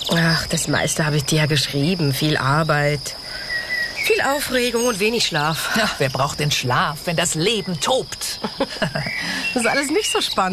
Ach, das meiste habe ich dir ja geschrieben. Viel Arbeit, viel Aufregung und wenig Schlaf. Ach, wer braucht den Schlaf, wenn das Leben tobt? Das ist alles nicht so spannend.